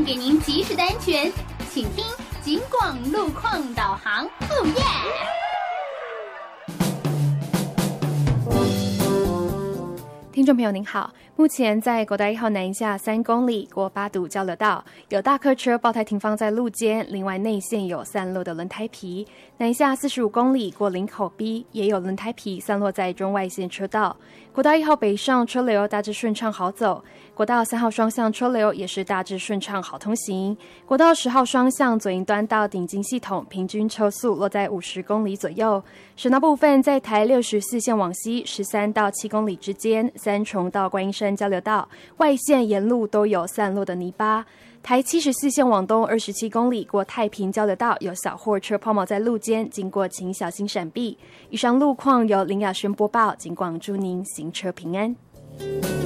给您及时的安全，请听警广路况导航。哦耶！ 听众朋友您好，目前在国道1号南下3公里过八堵交流道，有大客车爆胎停放在路肩，另外内线有散落的轮胎皮。南下45公里过林口 B， 也有轮胎皮散落在中外线车道。国道1号北上车流大致顺畅好走，国道3号双向车流也是大致顺畅好通行。国道10号双向左营端到顶金系统平均车速落在50公里左右。省道部分在台64线往西13到7公里之间，三重到观音山交流道外线沿路都有散落的泥巴。台74线往东27公里过太平交流道有小货车抛锚在路肩，经过请小心闪避。以上路况由林雅轩播报，警广祝您行车平安。